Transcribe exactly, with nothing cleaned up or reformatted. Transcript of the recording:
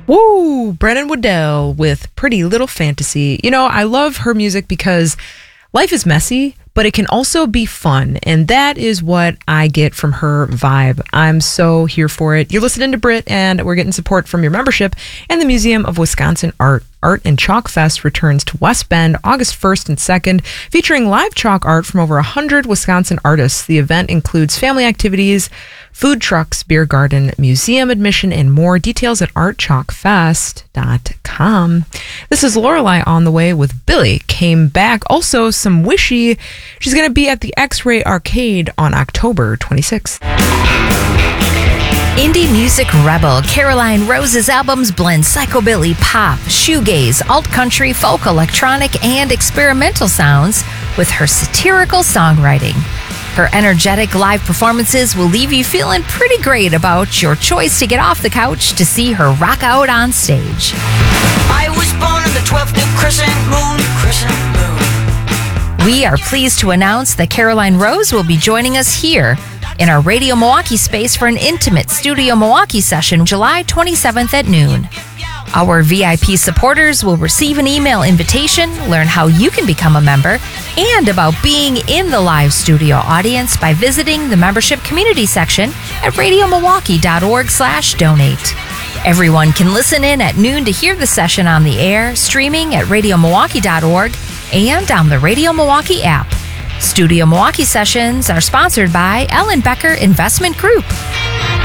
Woo! Brennan Waddell with Pretty Little Fantasy. You know, I love her music because life is messy, but it can also be fun. And that is what I get from her vibe. I'm so here for it. You're listening to Brit, and we're getting support from your membership and the Museum of Wisconsin Art. Art and Chalk Fest returns to West Bend August first and second, featuring live chalk art from over one hundred Wisconsin artists. The event includes family activities, food trucks, beer garden, museum admission, and more. Details at art chalk fest dot com. This is Lorelei on the way with Billy Came Back. Also, some Wishy. She's going to be at the X-Ray Arcade on October twenty-sixth. Indie music rebel Caroline Rose's albums blend psychobilly, pop, shoegaze, alt-country, folk, electronic, and experimental sounds with her satirical songwriting. Her energetic live performances will leave you feeling pretty great about your choice to get off the couch to see her rock out on stage. I was born on the twelfth new crescent moon, crescent moon. We are pleased to announce that Caroline Rose will be joining us here in our Radio Milwaukee space for an intimate Studio Milwaukee session July twenty-seventh at noon. Our V I P supporters will receive an email invitation, learn how you can become a member, and about being in the live studio audience by visiting the membership community section at radio milwaukee dot org slash donate. Everyone can listen in at noon to hear the session on the air, streaming at radio milwaukee dot org and on the Radio Milwaukee app. Studio Milwaukee sessions are sponsored by Ellen Becker Investment Group.